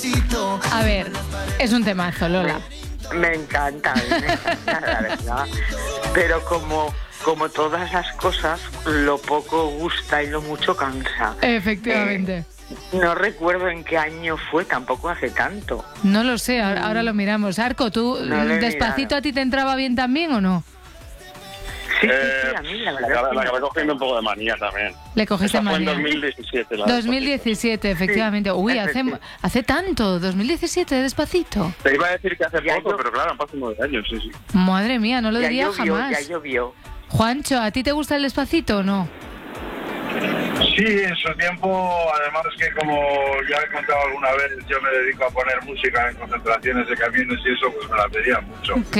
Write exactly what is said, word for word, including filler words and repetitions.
A ver, es un temazo, Lola. Me, me encanta, me encanta, la verdad. Pero como, como todas las cosas, lo poco gusta y lo mucho cansa. Efectivamente. Eh, no recuerdo en qué año fue, tampoco hace tanto. No lo sé, ahora, ahora lo miramos. Arco, ¿tú No lo he Despacito mirado. a ti te entraba bien también o no? Sí, sí, Eh, sí, a mí la la, verdad. la, es que la me acabé gusta. cogiendo un poco de manía también. Le cogiste Esta fue en manía. dos mil diecisiete. La dos mil diecisiete, efectivamente. Uy, hace, efectivamente. hace tanto, dos mil diecisiete, Despacito. Te iba a decir que hace Ya poco, yo- pero claro, han pasado nueve años, sí, sí. Madre mía, no lo Ya diría llovió, jamás. ya llovió. Juancho, ¿a ti te gusta el Despacito o no? Sí, en su tiempo, además que como ya he contado alguna vez, yo me dedico a poner música en concentraciones de camiones y eso, pues me la pedían mucho.